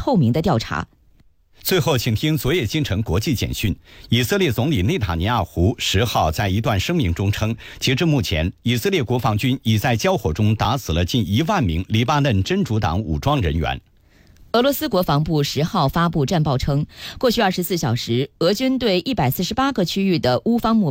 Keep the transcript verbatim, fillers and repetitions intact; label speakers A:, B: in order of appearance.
A: 透明的调查。
B: 最后，请听昨夜今晨国际简讯。以色列总理内塔尼亚胡十号在一段声明中称，截至目前，以色列国防军已在交火中打死了近一万名黎巴嫩真主党武装人员。
A: 俄罗斯国防部十号发布战报称，过去二十四小时，俄军对一百四十八个区域的乌方目